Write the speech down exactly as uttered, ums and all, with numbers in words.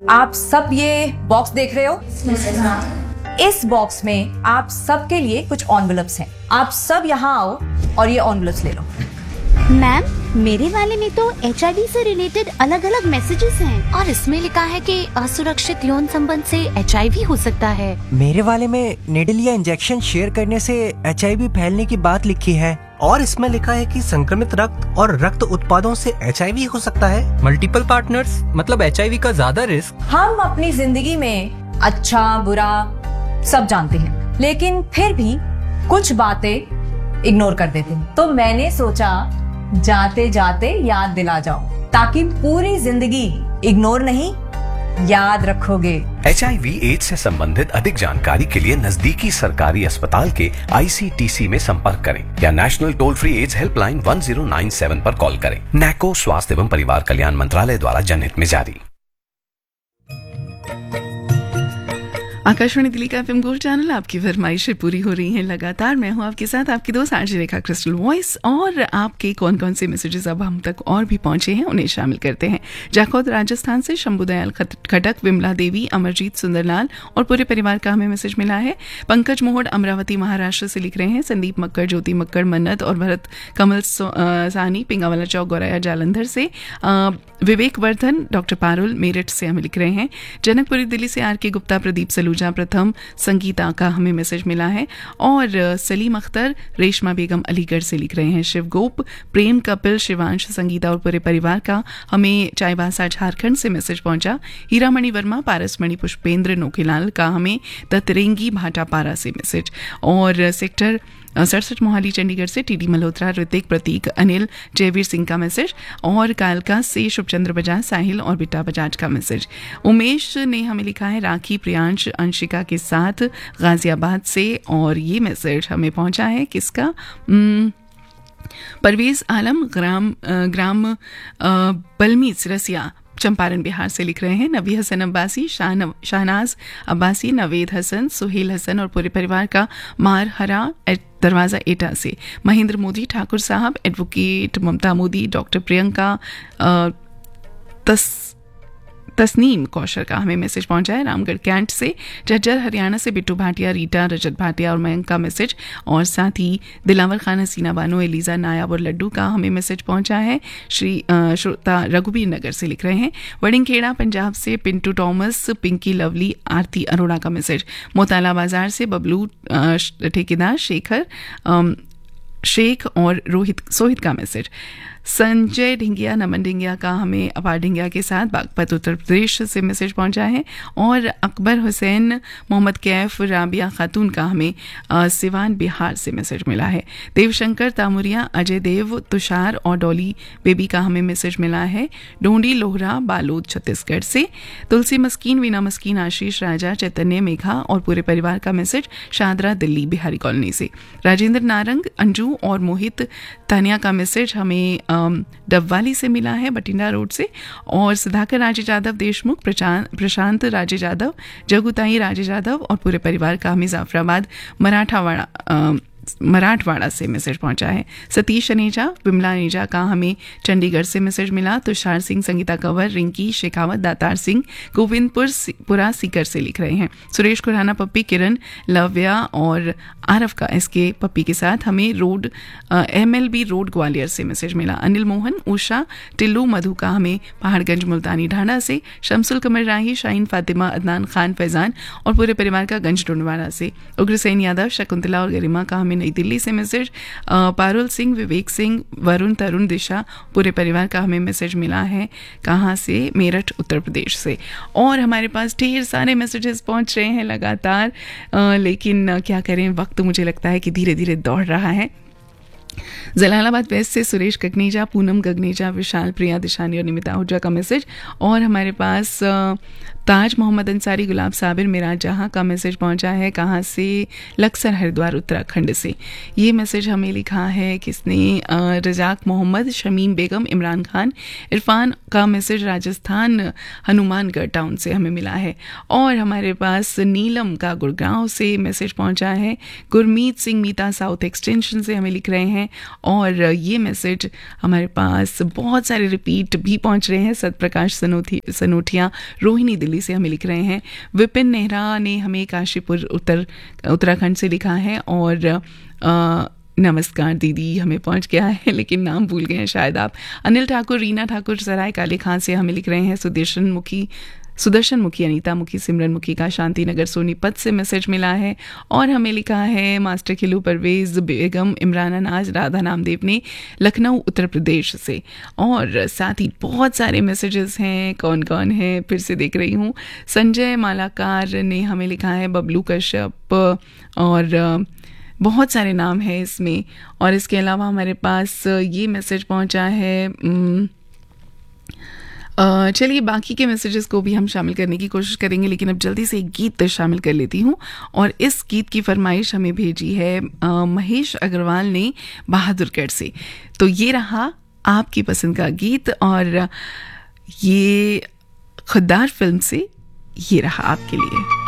आप सब ये बॉक्स देख रहे हो? इस बॉक्स में आप सबके लिए कुछ एनवेलप्स हैं। आप सब यहाँ आओ और ये एनवेलप्स ले लो। मैम, मेरे वाले में तो एच आई वी से रिलेटेड अलग अलग मैसेजेस हैं और इसमें लिखा है कि असुरक्षित यौन संबंध से एच आई वी हो सकता है। मेरे वाले में निडल या इंजेक्शन शेयर करने से एच आई वी फैलने की बात लिखी है और इसमें लिखा है कि संक्रमित रक्त और रक्त उत्पादों से एच आई वी हो सकता है। मल्टीपल पार्टनर्स मतलब एच आई वी का ज्यादा रिस्क। हम अपनी जिंदगी में अच्छा बुरा सब जानते हैं, लेकिन फिर भी कुछ बातें इग्नोर कर देते हैं। तो मैंने सोचा जाते जाते याद दिला जाओ, ताकि पूरी जिंदगी इग्नोर नहीं याद रखोगे। एच आई वी एड्स से संबंधित अधिक जानकारी के लिए नजदीकी सरकारी अस्पताल के आई सी टी सी में संपर्क करें या national toll free ads helpline one zero nine seven पर कॉल करें। नैको स्वास्थ्य एवं परिवार कल्याण मंत्रालय द्वारा जनहित में जारी। आकाशवाणी दिल्ली का एफएम गोल्ड चैनल, आपकी फरमाइशें पूरी हो रही हैं लगातार। मैं हूं आपके साथ आपकी दोस्त आरजे रेखा क्रिस्टल वॉइस। और आपके कौन कौन से मैसेजेस अब हम तक और भी पहुंचे हैं उन्हें शामिल करते हैं। जाखौद राजस्थान से शंभुदयाल खटक, विमला देवी, अमरजीत सुंदरलाल और पूरे परिवार का हमें मैसेज मिला है। पंकज मोहड़ अमरावती महाराष्ट्र से लिख रहे हैं। संदीप मक्कड़, ज्योति मक्कड़, मन्नत और भरत कमल सानी पिंगावाला चौक गौराया जालंधर से। विवेक वर्धन डॉक्टर पारुल मेरठ से हमें लिख रहे हैं। जनकपुरी दिल्ली से आर के गुप्ता, प्रदीप सलूजा, प्रथम संगीता का हमें मैसेज मिला है। और सलीम अख्तर, रेशमा बेगम अलीगढ़ से लिख रहे हैं। शिवगोप, प्रेम, कपिल, शिवांश, संगीता और पूरे परिवार का हमें चाईबासा झारखंड से मैसेज पहुंचा। हीरामणि वर्मा, पारसमणि, पुष्पेंद्र नोकेलाल का हमें दतरेंगी भाटापारा से मैसेज। और सेक्टर सड़सठ मोहाली चंडीगढ़ से टीडी मल्होत्रा, ऋतिक, प्रतीक, अनिल, जयवीर सिंह का मैसेज। और कालका से शुभचंद्र बजाज, साहिल और बिट्टा बजाज का मैसेज। उमेश ने हमें लिखा है राखी, प्रियांश, अंशिका के साथ गाजियाबाद से। और ये मैसेज हमें पहुंचा है किसका? परवेज आलम, ग्राम ग्राम बलमी रसिया, चंपारण बिहार से लिख रहे हैं। नबी हसन अब्बासी, शाहन, शाहनाज अब्बासी, नवेद हसन, सुहेल हसन और पूरे परिवार का मार हरा दरवाजा एटा से। महेंद्र मोदी ठाकुर साहब, एडवोकेट ममता मोदी, डॉक्टर प्रियंका, तस तस्नीम कौशल का हमें मैसेज पहुंचा है। रामगढ़ कैंट से। झज्जर हरियाणा से बिट्टू भाटिया, रीटा, रजत भाटिया और मयंक का मैसेज। और साथ ही दिलावर खान, हसीना बानो, एलिजा नायाब और लड्डू का हमें मैसेज पहुंचा है। श्री श्रोता रघुबीर नगर से लिख रहे हैं। वड़िंगखेड़ा पंजाब से पिंटू टॉमस, पिंकी लवली, आरती अरोड़ा का मैसेज। मोताला बाजार से बबलू ठेकेदार, शेखर शेख और रोहित सोहित का मैसेज। संजय ढिंगिया, नमन ढिंगिया का हमें अपार ढिंगिया के साथ बागपत उत्तर प्रदेश से मैसेज पहुंचा है। और अकबर हुसैन, मोहम्मद कैफ, राबिया खातून का हमें सिवान बिहार से मैसेज मिला है। देवशंकर तामुरिया, अजय देव, तुषार और डॉली बेबी का हमें मैसेज मिला है। डोंडी लोहरा, बालोद छत्तीसगढ़ से। तुलसी मस्कीन, वीना मस्कीन, आशीष राजा, चैतन्य मेघा और पूरे परिवार का मैसेज शादरा दिल्ली बिहारी कॉलोनी से। राजेंद्र नारंग, अंजू और मोहित तानिया का मैसेज हमें डबवाली से मिला है, बठिंडा रोड से। और सुधाकर राजे यादव देशमुख, प्रशांत राजे यादव, जगुताई राजे यादव और पूरे परिवार का हमें जाफराबाद मराठावाड़ा मराठवाड़ा से मैसेज पहुंचा है। सतीश अनेजा, विमला अनेजा का हमें चंडीगढ़ से मैसेज मिला। तुषार सिंह, संगीता कंवर, रिंकी शेखावत, दातार सिंह, गोविंदपुर पुरा सीकर से लिख रहे हैं। सुरेश खुराना, पप्पी, किरण, लव्या और आरफ का एसके पप्पी के साथ हमें road M L B road Gwalior से मैसेज मिला। अनिल मोहन, उषा, टिल्लू, मधु का हमें पहाड़गंज मुल्तानी ढाणा से। शमसुल कमर राही, शाहीन फातिमा, अदनान खान, फैजान और पूरे परिवार का गंज डुंडवाड़ा से। उग्रसेन यादव, शकुंतला और गरिमा का हमें नई दिल्ली से मैसेज। पारुल सिंह, विवेक सिंह, वरुण, तरुण, दिशा, पूरे परिवार का हमें मैसेज मिला है। कहाँ से? मेरठ उत्तर प्रदेश से। और हमारे पास ढेर सारे मैसेजेस पहुंच रहे हैं लगातार, आ, लेकिन आ, क्या करें, वक्त मुझे लगता है कि धीरे धीरे दौड़ रहा है। जलालाबाद वेस्ट से सुरेश ककनीजा, पूनम गगनेजा, विशाल, प्रिया, दिशानी और निमिता आहूजा का मैसेज। और हमारे पास ताज मोहम्मद अंसारी गुलाब साबिर मेरा जहां का मैसेज पहुंचा है, कहाँ से, लक्सर हरिद्वार उत्तराखंड से। ये मैसेज हमें लिखा है किसने, रजाक मोहम्मद, शमीम बेगम, इमरान खान। इरफान का मैसेज राजस्थान हनुमानगढ़ टाउन से हमें मिला है। और हमारे पास नीलम का गुड़गांव से मैसेज पहुंचा है। गुरमीत सिंह मीता साउथ एक्सटेंशन से हमें लिख रहे हैं। और ये मैसेज हमारे पास बहुत सारे रिपीट भी पहुंच रहे हैं। सतप्रकाश सनोथी सनोठिया रोहिणी दिल्ली से हमें लिख रहे हैं। विपिन नेहरा ने हमें काशीपुर उत्तर उत्तराखंड से लिखा है। और आ, नमस्कार दीदी हमें पहुंच गया है, लेकिन नाम भूल गए हैं शायद आप। अनिल ठाकुर, रीना ठाकुर सराय काले खान से हमें लिख रहे हैं। सुदर्शन मुखी सुदर्शन मुखी, अनीता मुखी, सिमरन मुखी का शांति नगर सोनीपत से मैसेज मिला है। और हमें लिखा है मास्टर खिलू, परवेज बेगम, इमरान अनाज, राधा नामदेव ने लखनऊ उत्तर प्रदेश से। और साथ ही बहुत सारे मैसेजेस हैं। कौन कौन है फिर से देख रही हूँ। संजय मालाकार ने हमें लिखा है, बबलू कश्यप, और बहुत सारे नाम हैं इसमें। और इसके अलावा हमारे पास ये मैसेज पहुँचा है। चलिए बाकी के मैसेजेस को भी हम शामिल करने की कोशिश करेंगे, लेकिन अब जल्दी से एक गीत शामिल कर लेती हूँ। और इस गीत की फरमाइश हमें भेजी है आ, महेश अग्रवाल ने बहादुरगढ़ से। तो ये रहा आपकी पसंद का गीत, और ये खुददार फिल्म से ये रहा आपके लिए।